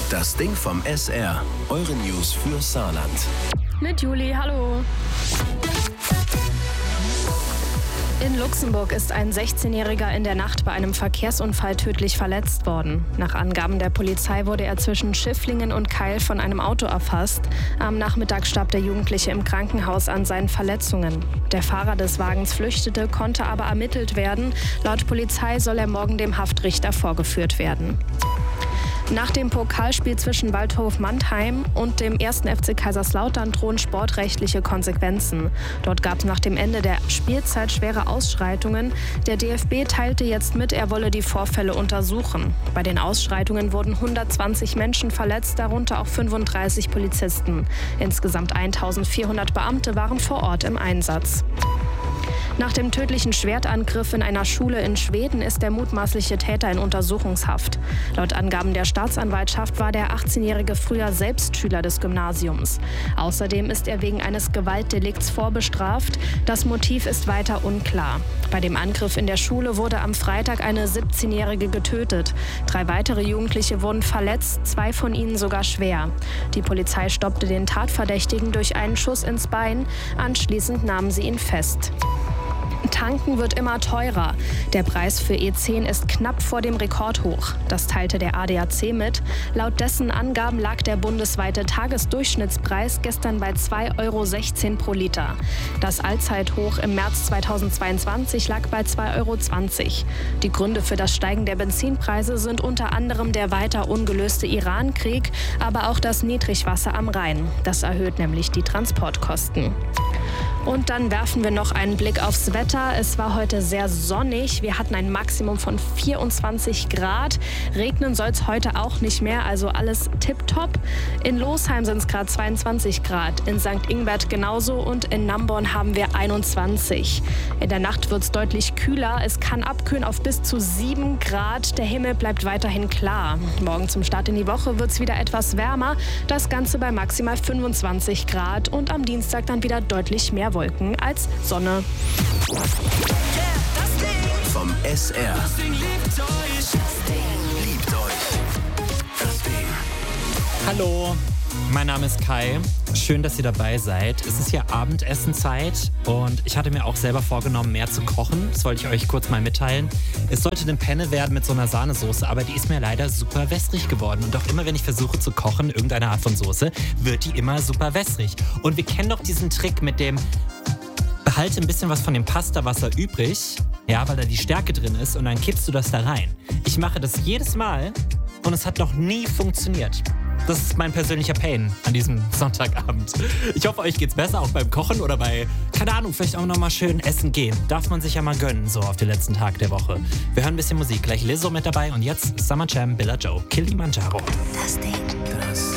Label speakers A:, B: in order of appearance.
A: Das Ding vom SR. Eure News für Saarland.
B: Mit Juli, hallo. In Luxemburg ist ein 16-Jähriger in der Nacht bei einem Verkehrsunfall tödlich verletzt worden. Nach Angaben der Polizei wurde er zwischen Schifflingen und Keil von einem Auto erfasst. Am Nachmittag starb der Jugendliche im Krankenhaus an seinen Verletzungen. Der Fahrer des Wagens flüchtete, konnte aber ermittelt werden. Laut Polizei soll er morgen dem Haftrichter vorgeführt werden. Nach dem Pokalspiel zwischen Waldhof Mannheim und dem 1. FC Kaiserslautern drohen sportrechtliche Konsequenzen. Dort gab es nach dem Ende der Spielzeit schwere Ausschreitungen. Der DFB teilte jetzt mit, er wolle die Vorfälle untersuchen. Bei den Ausschreitungen wurden 120 Menschen verletzt, darunter auch 35 Polizisten. Insgesamt 1400 Beamte waren vor Ort im Einsatz. Nach dem tödlichen Schwertangriff in einer Schule in Schweden ist der mutmaßliche Täter in Untersuchungshaft. Laut Angaben der Staatsanwaltschaft war der 18-Jährige früher selbst Schüler des Gymnasiums. Außerdem ist er wegen eines Gewaltdelikts vorbestraft. Das Motiv ist weiter unklar. Bei dem Angriff in der Schule wurde am Freitag eine 17-Jährige getötet. 3 weitere Jugendliche wurden verletzt, 2 von ihnen sogar schwer. Die Polizei stoppte den Tatverdächtigen durch einen Schuss ins Bein. Anschließend nahmen sie ihn fest. Tanken wird immer teurer. Der Preis für E10 ist knapp vor dem Rekordhoch. Das teilte der ADAC mit. Laut dessen Angaben lag der bundesweite Tagesdurchschnittspreis gestern bei 2,16 € pro Liter. Das Allzeithoch im März 2022 lag bei 2,20 €. Die Gründe für das Steigen der Benzinpreise sind unter anderem der weiter ungelöste Iran-Krieg, aber auch das Niedrigwasser am Rhein. Das erhöht nämlich die Transportkosten. Und dann werfen wir noch einen Blick aufs Wetter. Es war heute sehr sonnig. Wir hatten ein Maximum von 24 Grad. Regnen soll es heute auch nicht mehr, also alles tipptopp. In Losheim sind es gerade 22 Grad, in St. Ingbert genauso und in Namborn haben wir 21. In der Nacht wird es deutlich kühler. Es kann abkühlen auf bis zu 7 Grad. Der Himmel bleibt weiterhin klar. Morgen zum Start in die Woche wird es wieder etwas wärmer. Das Ganze bei maximal 25 Grad und am Dienstag dann wieder deutlich mehr Wolken als Sonne.
A: Vom SR. Das Ding liebt euch. Liebt euch. Das Ding.
C: Hallo, mein Name ist Kai. Schön, dass ihr dabei seid. Es ist ja Abendessenzeit und ich hatte mir auch selber vorgenommen, mehr zu kochen. Das wollte ich euch kurz mal mitteilen. Es sollte eine Penne werden mit so einer Sahnesoße, aber die ist mir leider super wässrig geworden. Und auch immer, wenn ich versuche zu kochen, irgendeine Art von Soße, wird die immer super wässrig. Und wir kennen doch diesen Trick mit dem behalte ein bisschen was von dem Pastawasser übrig, ja, weil da die Stärke drin ist und dann kippst du das da rein. Ich mache das jedes Mal und es hat noch nie funktioniert. Das ist mein persönlicher Pain an diesem Sonntagabend. Ich hoffe, euch geht's besser, auch beim Kochen oder bei, keine Ahnung, vielleicht auch nochmal schön essen gehen. Darf man sich ja mal gönnen, so auf den letzten Tag der Woche. Wir hören ein bisschen Musik, gleich Lizzo mit dabei und jetzt Summer Jam, Billa Joe, Kilimanjaro.
D: Das Ding.